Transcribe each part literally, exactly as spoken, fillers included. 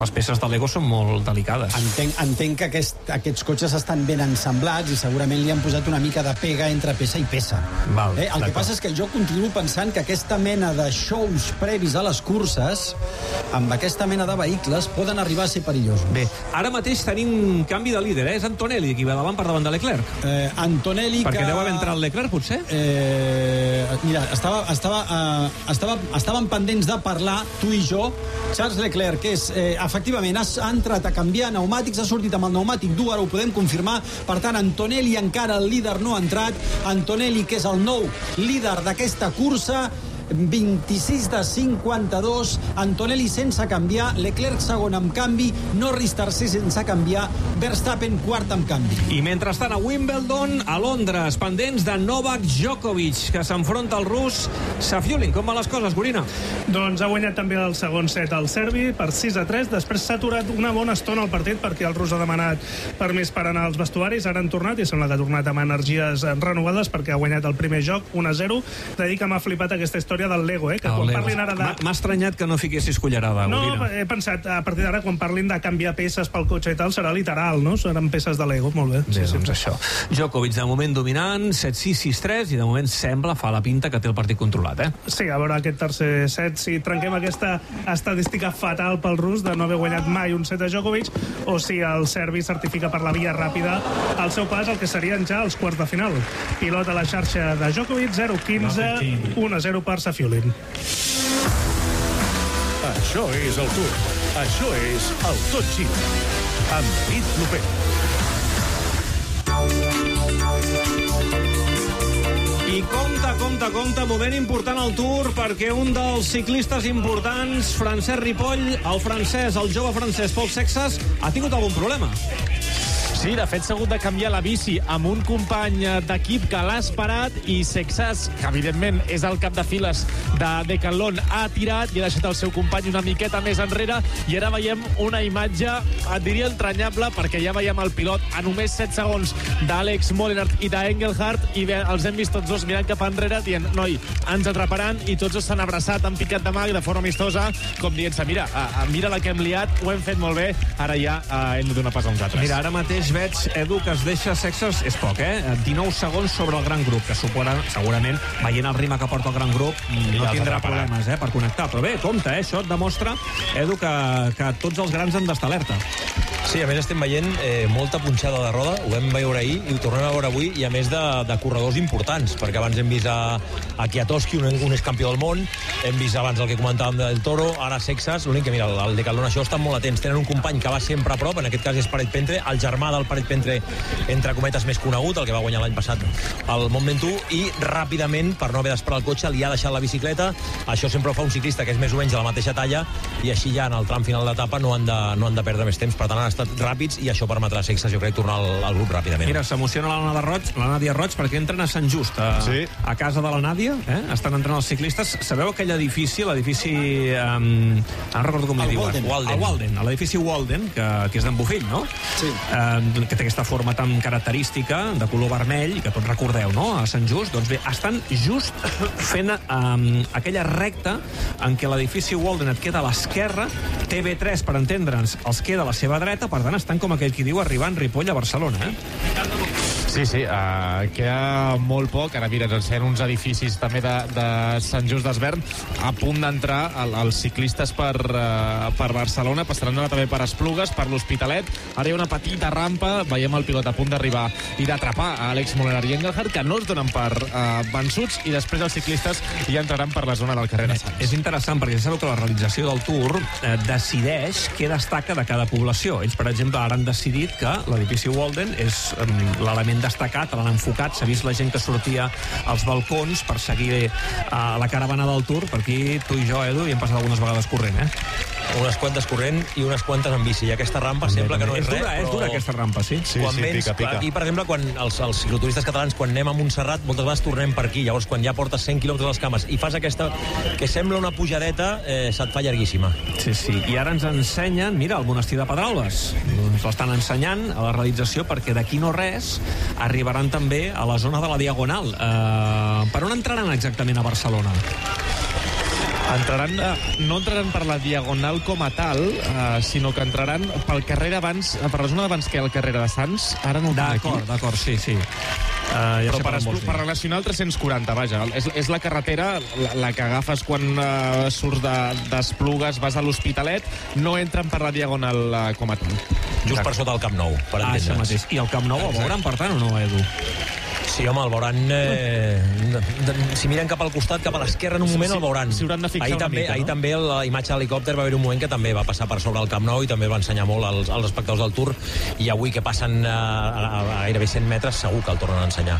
Les peces de Lego són molt delicades. Entenc, entenc que aquest, aquests cotxes estan ben ensamblats i segurament li han posat una mica de pega entre peça i peça. Val, eh? El que passa és que jo continuo pensant que aquesta mena de shows previs a les curses, amb aquesta mena de vehicles, poden arribar a ser perillosos. Bé, ara mateix tenim canvi de líder, eh? És Antonelli qui va davant per davant de Leclerc. Eh, Antonelli Perquè que... deu haver entrat el Leclerc, potser? Eh, mira, estava, estava, eh, estava, estàvem pendents de parlar, tu i jo. Charles Leclerc, que és... Eh, efectivament, ha, ha entrat a canviar pneumàtics, ha sortit amb el pneumàtic dur, ara ho podem confirmar. Per tant, Antonelli encara el líder no ha entrat. Antonelli, que és el nou líder d'aquesta cursa, vint-i-sis de cinquanta-dos, Antonelli sense canviar, Leclerc segon amb canvi, Norris tercer sense canviar, Verstappen quart amb canvi. I mentrestant a Wimbledon, a Londres, pendents de Novak Djokovic, que s'enfronta al rus Safiullin. Com van les coses, Gorina? Doncs ha guanyat també el segon set al serbi per sis a tres, després s'ha aturat una bona estona al partit perquè el rus ha demanat permís per anar als vestuaris, ara han tornat i sembla que ha tornat amb energies renovades perquè ha guanyat el primer joc un a zero. De dir que m'ha flipat aquesta història del Lego, eh? Que el quan Lego. parlin ara de... M'ha estranyat que no fiquessis cullerada, No, Gorina. he pensat, a partir d'ara, quan parlin de canviar peces pel cotxe i tal, serà literal, no? Seran peces de Lego, molt bé. Bé, Sí, doncs sí. això. Djokovic, de moment dominant, set sis, sis tres, i de moment sembla, fa la pinta, que té el partit controlat, eh? Sí, a veure aquest tercer set, si trenquem aquesta estadística fatal pel rus de no haver guanyat mai un set a Djokovic, o si el serbi certifica per la via ràpida el seu pas, el que serien ja els quarts de final. Pilot a la xarxa de Djokovic, zero quinze, un a zero per Safiullin. Això és el Tour. Això és el Tot Gira. Amb David Lopez. I compte, compte, compte, moment important al Tour, perquè un dels ciclistes importants, Francesc Ripoll, el francès, el jove francès Paul Sexas, ha tingut algun problema. Sí, de fet s'ha hagut de canviar la bici amb un company d'equip que l'ha esperat i Sexas, que evidentment és el cap de files de Decathlon, ha tirat i ha deixat el seu company una miqueta més enrere i ara veiem una imatge, et diria entranyable, perquè ja veiem el pilot a només set segons d'Àlex Molinart i d'Engelhardt i bé, els hem vist tots dos mirant cap enrere dient, noi, ens atraparan, i tots dos s'han abraçat, han picat de mà de forma amistosa, com dient-se, mira, a, a, mira la que hem liat, ho hem fet molt bé, ara ja a, hem de donar pas a uns altres. Mira, ara mateix veig, Edu, que es deixa Sexas, és poc, eh? dinou segons sobre el gran grup, que suposa, segurament, veient el ritme que porta el gran grup, no ja tindrà problemes eh, per connectar. Però bé, compte, eh? Això et demostra, Edu, que, que tots els grans han d'estar alerta. Sí, a més estem veient eh, molta punxada de roda, ho vam veure ahir i ho tornem a veure avui, i a més de, de corredors importants, perquè abans hem vist a, a Kwiatkowski, un, un és campió del món, hem vist abans el que comentàvem del Toro, ara Sexas, l'únic que mira, el, el Decathlon això estan molt atents, tenen un company que va sempre a prop, en aquest cas és Paret Pentre, el germà del Paret Pentre, entre cometes, més conegut, el que va guanyar l'any passat al Mont Ventoux, i ràpidament, per no haver d'esperar el cotxe, li ha deixat la bicicleta. Això sempre ho fa un ciclista que és més o menys de la mateixa talla, i així ja en el tram final d'etapa no, han de, no han de perdre més temps, per tant han estat ràpids i això permetrà a Sexas, jo crec, tornar al, al grup ràpidament. Mira, s'emociona la, Nada Roig, la Nàdia Roig perquè entren a Sant Just, a, sí. a casa de la Nàdia, eh? estan entrant els ciclistes. Sabeu aquell edifici, l'edifici... Um, no recordo com li diuen. Walden. Walden. El Walden, l'edifici Walden, que, que és d'en Bofill, no? Sí. Uh, que té aquesta forma tan característica, de color vermell, i que tots recordeu, no?, a Sant Just. Doncs bé, estan just fent um, aquella recta en què l'edifici Walden et queda a l'esquerra, T V tres, per entendre'ns, els queda a la seva dreta, per tant estan com aquell qui diu arribant Ripoll a Barcelona, eh? Sí, sí, uh, queda molt poc. Ara mira, ens ensenyen uns edificis també de, de Sant Just d'Esvern a punt d'entrar el, els ciclistes per, uh, per Barcelona, passaran ara també per Esplugues, per l'Hospitalet. Ara hi ha una petita rampa, veiem el pilot a punt d'arribar i d'atrapar a Àlex Molinart i Engelhardt, que no es donen per uh, vençuts, i després els ciclistes ja entraran per la zona del carrer de Sants. És interessant perquè ja sabeu que la realització del Tour eh, decideix què destaca de cada població. Ells, per exemple, ara han decidit que l'edifici Walden és um, l'element destacat, l'han enfocat, s'ha vist la gent que sortia als balcons per seguir eh, la caravana del Tour. Per aquí tu i jo, Edu, hi hem passat algunes vegades corrent, eh? Unes quantes corrent i unes quantes en bici, i aquesta rampa també, sembla també. que no és, és res, dura, però... és dura aquesta rampa, sí. Sí, quan sí, vens, pica, pica. Aquí, per exemple, quan els, els cicloturistes catalans, quan anem a Montserrat, moltes vegades tornem per aquí, llavors quan ja portes cent quilòmetres a les cames i fas aquesta, que sembla una pujadeta, eh, se't fa llarguíssima. Sí, sí, i ara ens ensenyen, mira, el monestir de Pedralbes. Doncs l'estan ensenyant a la realització, perquè d'aquí no res arribaran també a la zona de la Diagonal. Eh, per on entraran exactament a Barcelona? Entraran, no entraran per la diagonal com a tal, eh, sinó que entraran pel carrer d'abans, per la zona d'abans que hi ha el carrer de Sants. Ara no ho tinc aquí. D'acord, d'acord, sí, sí. Uh, ja Però per, per, per relacionar el tres-cents quaranta, vaja, és, és la carretera la, la que agafes quan uh, surts d'Esplugues, de, vas a l'Hospitalet, no entren per la diagonal uh, com a tal. Just per sota del Camp Nou, per ah, entendre'ns. mateix. I el Camp Nou el veuran, per tant, o no, Edu? Sí, home, el veuran... Eh, si miren cap al costat, cap a l'esquerra, en un moment sí, el veuran. S'hi hauran de fixar ahir una també, mica, ahir no? també la imatge d'helicòpter va haver un moment que també va passar per sobre el Camp Nou i també va ensenyar molt als, als espectadors del Tour. I avui, que passen a, a, a gairebé cent metres, segur que el tornen a ensenyar.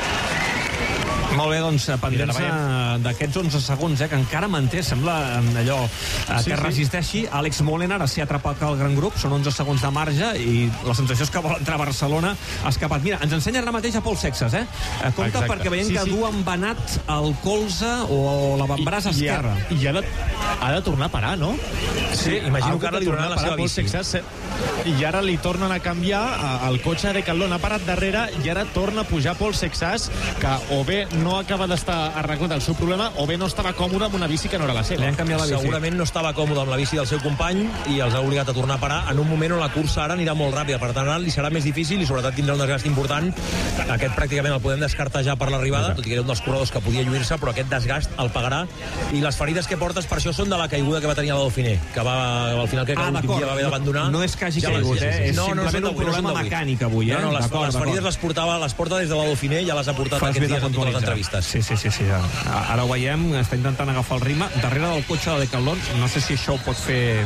Molt bé, doncs, pendents d'aquests onze segons, eh, que encara manté, sembla allò, eh, sí, que sí. resisteixi. Àlex Molenaar s'hi ha atrapat al gran grup, són onze segons de marge, i la sensació és que vol entrar a Barcelona escapat. Mira, ens ensenya ara mateix a Pol Sexas, eh? Compte, exacte. perquè veiem Sí, que sí. du embenat el colze o l'avantbraç I, esquerre. I, ha, i ha, de, ha de tornar a parar, no? Sí, imagino que ara li donaran la seva Pol bici. Sexas, i ara li tornen a canviar el cotxe de Decathlon, ha parat darrere i ara torna a pujar Pol Sexas, que o bé no acaba d'estar arreglat el seu problema o bé no estava còmode amb una bici que no era la seva. Li han canviat la bici. Segurament no estava còmode amb la bici del seu company i els ha obligat a tornar a parar en un moment on la cursa ara anirà molt ràpida. Per tant, ara li serà més difícil i sobretot tindrà un desgast important. Aquest pràcticament el podem descartar ja per l'arribada, tot i que era un dels corredors que podia lluir-se, però aquest desgast el pagarà. I les ferides que portes per això són de la caiguda que va tenir a la Dauphiné, que va, al final crec que Ah, l'últim d'acord. dia va haver d'abandonar. No, no és que hagi Ja caigut, sí, sí, eh? sí. És No, no, simplement no un són d'avui, problema no són d'avui. mecànic avui, eh? No, no, les, D'acord, les d'acord. ferides les portava, les porta des de la Dauphiné i ja les ha portat Fas bé aquests de dies en totes les puntualitzar. entrevistes. Sí, sí, sí, sí. Ara ho veiem, està intentant agafar el ritme. Darrere del cotxe de Decathlon, no sé si això ho pot fer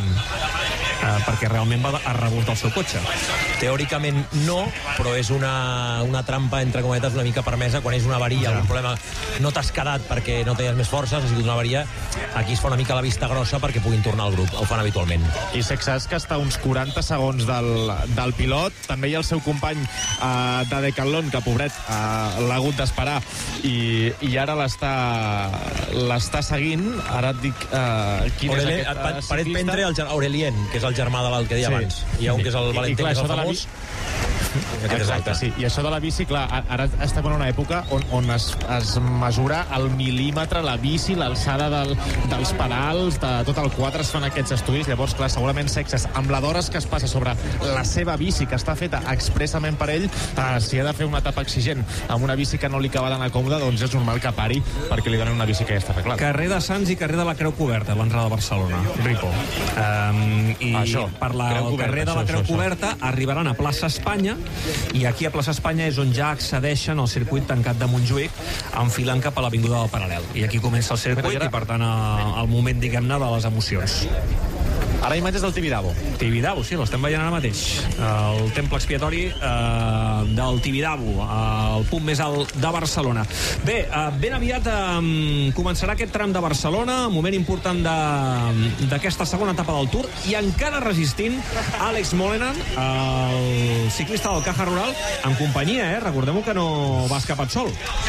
eh, perquè realment va a rebús del seu cotxe. Teòricament no, però és una, una trampa, entre cometes, una mica permesa quan és una avaria, Ja. un problema, no t'has quedat perquè no tenies més forces, ha sigut una avaria, aquí es fa una mica la vista grossa perquè puguin tornar al grup, ho fan habitualment. I Sexas, que està a uns quaranta segons del, del pilot. També hi ha el seu company uh, de Decathlon, que, pobret, uh, l'ha hagut d'esperar i, i ara l'està l'està seguint. Ara et dic uh, quin Aurelien, és aquest uh, Paret ciclista. Pentre, el ger- Aurelien, que és el germà de l'alt que deia Sí. abans. Hi ha un que és el I- i Valentín, clar, que és això el de la famós. Aquest Exacte, sí. I això de la bici, clar, ara estem en una època on, on es, es mesura al mil·límetre la bici, l'alçada del, dels pedals, de tot el quadre es fan aquests estudis. Llavors, clar, segurament Sexas, amb la d'hores que es passa sobre la seva bici, que està feta expressament per ell, eh, si ha de fer una etapa exigent amb una bici que no li acaba d'anar còmoda, doncs és normal que pari, perquè li donen una bici que ja està arreglada. Carrer de Sants i carrer de la Creu Coberta, l'entrada de Barcelona, Ripo. Um, I Això, per la, Creu el Coberta, carrer de la això, Creu això, Coberta arribaran a plaça Espanya, i aquí a plaça Espanya és on ja accedeixen al circuit tancat de Montjuïc, enfilant cap a l'avinguda del Paral·lel. I aquí comença el circuit i, per tant, a, el moment, diguem-ne, de les emocions. Ara imatges del Tibidabo. Tibidabo, sí, l'estem veient ara mateix. El temple expiatori eh, del Tibidabo, al punt més alt de Barcelona. Bé, eh, ben aviat eh, començarà aquest tram de Barcelona, moment important de- d'aquesta segona etapa del Tour, i encara resistint Àlex Molenaar, el ciclista del Caja Rural, en companyia, eh? Recordem-ho que no va escapat sol.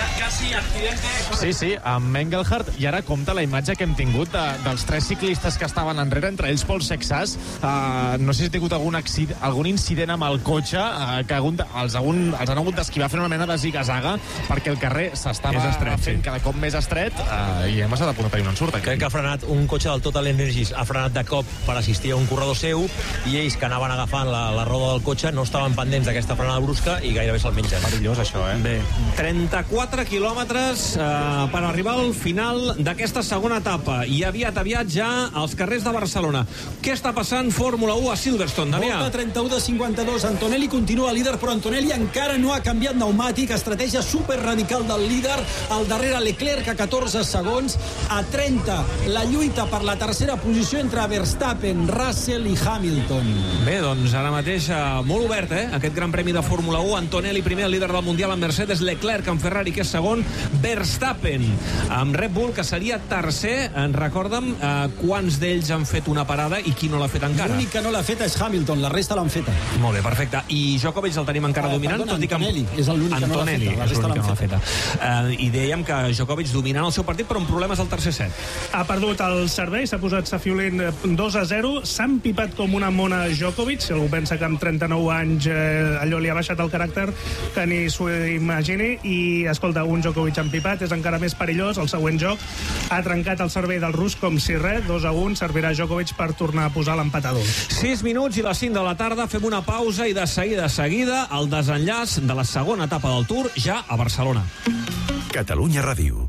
Sí, sí, amb Engelhardt, i ara compta la imatge que hem tingut de, dels tres ciclistes que estaven enrere, entre ells Pol Sexas. Uh, no sé si ha tingut algun, accident, algun incident amb el cotxe, uh, que algun, els, algun, els han hagut d'esquivar fent una mena de ziga-zaga, perquè el carrer s'estava És estret, fent sí. cada cop més estret, uh, i hem estat a punt de tenir un ensurt. Crec que ha frenat un cotxe del Total Energies, ha frenat de cop per assistir a un corredor seu, i ells que anaven agafant la, la roda del cotxe no estaven pendents d'aquesta frenada brusca i gairebé se'l mengen. Perillós, això, eh? Bé, trenta-quatre quilòmetres eh, per arribar al final d'aquesta segona etapa, i aviat, aviat ja als carrers de Barcelona. Què està passant Fórmula u a Silverstone, Damià? Volta trenta-u de cinquanta-dos. Antonelli continua líder, però Antonelli encara no ha canviat pneumàtic. Estratègia superradical del líder. Al darrere Leclerc a catorze segons. A trenta, la lluita per la tercera posició entre Verstappen, Russell i Hamilton. Bé, doncs ara mateix eh, molt obert, eh? Aquest gran premi de Fórmula u. Antonelli primer, el líder del Mundial amb Mercedes, Leclerc amb Ferrari, que és segon, Verstappen amb Red Bull, que seria tercer. En recorda'm eh, quants d'ells han fet una parada i qui no l'ha fet encara? L'únic que no l'ha fet és Hamilton, la resta l'han feta. Molt bé, perfecte. I Djokovic el tenim encara Ah, dominant, perdona, tot i que... Antonelli és l'únic que no l'ha Antonelli feta, la és resta l'únic que no l'han l'ha feta. Uh, I dèiem que Djokovic dominant el seu partit, però amb problemes al tercer set. Ha perdut el servei, s'ha posat Safiulin dos a zero, s'ha empipat com una mona Djokovic, si algú pensa que amb trenta-nou anys eh, allò li ha baixat el caràcter, que ni s'ho imagini, i escolta, un Djokovic empipat és encara més perillós. El següent joc ha trencat el servei del rus com si res, dos a un, servirà Djokovic per tornar a posar l'empatador. sis minuts i les cinc de la tarda, fem una pausa i de seguida a seguida el desenllaç de la segona etapa del Tour ja a Barcelona. Catalunya Ràdio.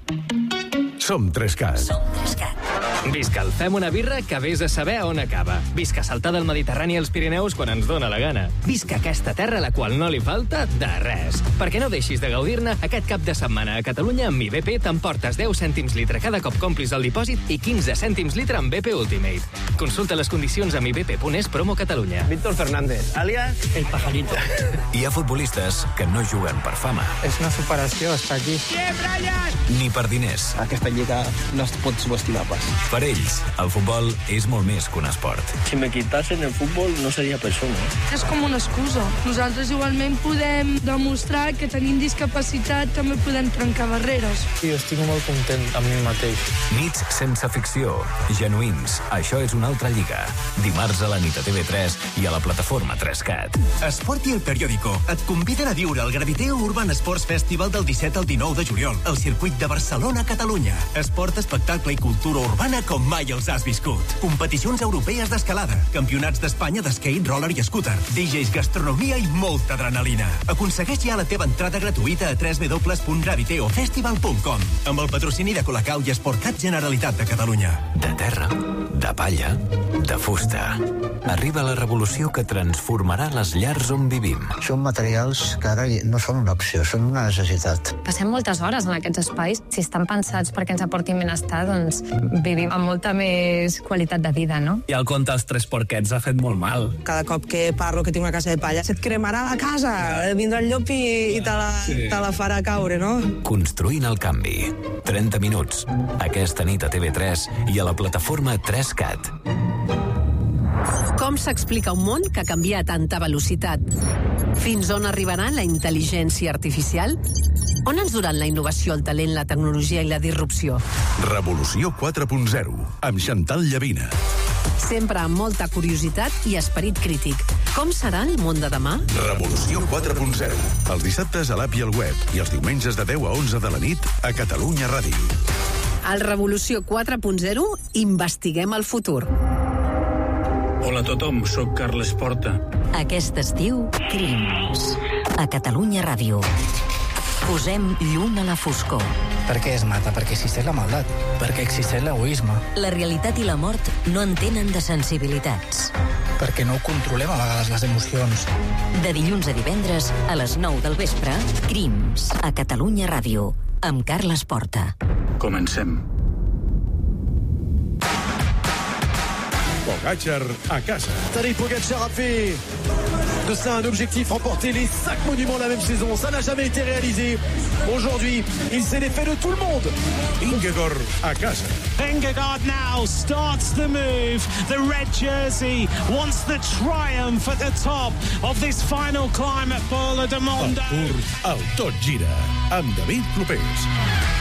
Som Trescat. Som Trescat. Visca el Fem una birra que vés a saber on acaba. Visca saltar del Mediterrani als Pirineus quan ens dóna la gana. Visca aquesta terra a la qual no li falta de res. Perquè no deixis de gaudir-ne, aquest cap de setmana a Catalunya amb mi B P t'emportes deu cèntims litre cada cop complis el dipòsit i quinze cèntims litre amb B P Ultimate. Consulta les condicions a mi b p punt es promo Catalunya. Víctor Fernández, alias El Pajarito. Hi ha futbolistes que no juguen per fama. És una superació estar aquí. Ni per diners. Aquesta lliga no es pot subestimar pas. Per ells, el futbol és molt més que un esport. Si me quitasen el futbol no seria persona. És com una excusa. Nosaltres igualment podem demostrar que tenim discapacitat, també podem trencar barreres. Jo estic molt content amb mi mateix. Nits sense ficció, genuïns. Això és una altra lliga. Dimarts a la nit a T V tres i a la plataforma Trescat. Esport i El Periódico et conviden a viure el Graviteo Urban Sports Festival del disset al dinou de juliol al circuit de Barcelona, Catalunya. Esport, espectacle i cultura urbana com mai els has viscut. Competicions europees d'escalada, campionats d'Espanya d'skate, roller i scooter, D Js, gastronomia i molta adrenalina. Aconsegueix ja la teva entrada gratuïta a w w w punt graviteo festival punt com amb el patrocini de Colacau i Esportcat Generalitat de Catalunya. De terra, de palla, de fusta. Arriba la revolució que transformarà les llars on vivim. Són materials que ara no són una opció, són una necessitat. Passem moltes hores en aquests espais. Si estan pensats perquè ens aportin benestar, doncs vivim amb molta més qualitat de vida, no? I el conte dels tres porquets ha fet molt mal. Cada cop que parlo que tinc una casa de palla, se't cremarà la casa, vindrà el llop i, i te, la, sí. te la farà caure, no? Construint el canvi. trenta minuts. Aquesta nit a T V tres i a la plataforma Trescat. Com s'explica un món que canvia a tanta velocitat? Fins on arribarà la intel·ligència artificial? On ens duran la innovació, el talent, la tecnologia i la disrupció? Revolució quatre punt zero, amb Chantal Llavina. Sempre amb molta curiositat i esperit crític. Com serà el món de demà? Revolució quatre punt zero. Els dissabtes a l'app i al web i els diumenges de deu a onze de la nit a Catalunya Ràdio. Al Revolució quatre punt zero investiguem el futur. Hola a tothom, sóc Carles Porta. Aquest estiu, Crims. A Catalunya Ràdio. Posem llum a la foscor. Per què es mata? Perquè existeix la maldat. Perquè existeix l'egoisme. La realitat i la mort no en tenen de sensibilitats. Perquè no controlem a vegades les emocions. De dilluns a divendres, a les nou del vespre, Crims. A Catalunya Ràdio. Amb Carles Porta. Comencem. Pogacar à casa. Tadej Pogacar a fait de ça un objectif, remporter les cinq monuments la même saison. Ça n'a jamais été réalisé. Aujourd'hui, il s'est défait de tout le monde. Vingegaard à casa. Vingegaard now starts the move. The red jersey wants the triumph at the top of this final climb at Pola de Mondo. El Tour, el Tot Gira, amb David Clopés.